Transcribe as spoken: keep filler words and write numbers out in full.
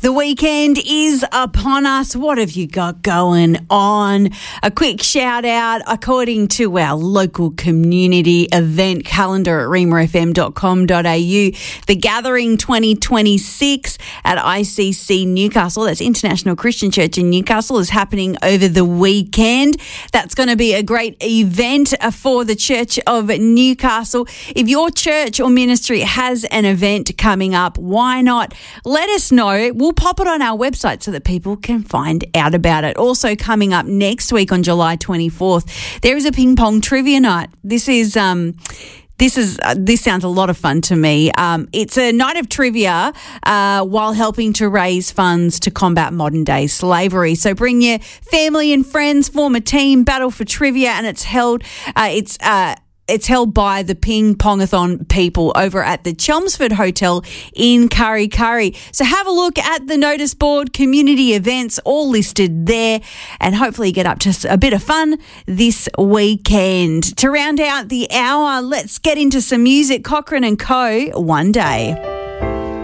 The weekend is upon us. What have you got going on? A quick shout out according to our local community event calendar at rima f m dot com dot a u. The Gathering twenty twenty-six at I C C Newcastle, that's International Christian Church in Newcastle, is happening over the weekend. That's going to be a great event for the Church of Newcastle. If your church or ministry has an event coming up, why not let us know? We'll pop it on our website so that people can find out about it. Also coming up next week on July twenty-fourth, there is a ping pong trivia night. This is um This is uh, this sounds a lot of fun to me. Um, it's a night of trivia uh, while helping to raise funds to combat modern day slavery. So bring your family and friends, form a team, battle for trivia, and it's held. Uh, it's. Uh, It's held by the Ping Pongathon people over at the Chelmsford Hotel in Kurri Kurri. So have a look at the notice board, community events, all listed there, and hopefully get up to a bit of fun this weekend. To round out the hour, let's get into some music. Cochrane and Co. One Day.